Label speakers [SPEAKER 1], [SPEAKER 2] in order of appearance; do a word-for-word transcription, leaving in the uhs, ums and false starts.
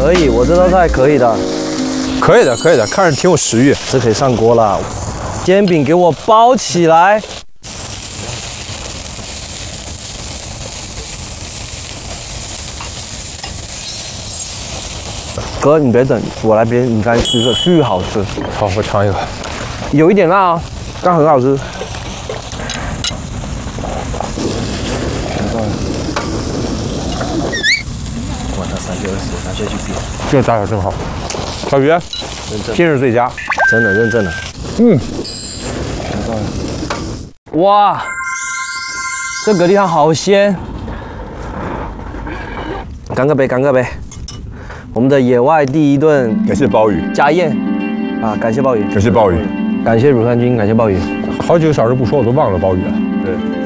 [SPEAKER 1] 可以，我这道菜可以的，
[SPEAKER 2] 可以的，可以的，看着挺有食欲。
[SPEAKER 1] 这可以上锅了。煎饼给我包起来。哥，你别等，我来别，你来吃，这巨好吃。
[SPEAKER 2] 好，我尝一个。
[SPEAKER 1] 有一点辣哦，但很好吃。管它三七二十一，拿下去比。
[SPEAKER 2] 这个炸的真好，小鱼，今日最佳，
[SPEAKER 1] 真的认真的。
[SPEAKER 2] 嗯。
[SPEAKER 1] 哇，这蛤蜊汤好鲜。干个杯，干个杯。我们的野外第一顿，
[SPEAKER 2] 感谢鲍鱼，
[SPEAKER 1] 家宴啊！感谢鲍鱼，
[SPEAKER 2] 感谢鲍鱼，
[SPEAKER 1] 感谢乳酸菌，感谢鲍鱼。
[SPEAKER 2] 好几个小时不说，我都忘了鲍鱼了。
[SPEAKER 1] 对。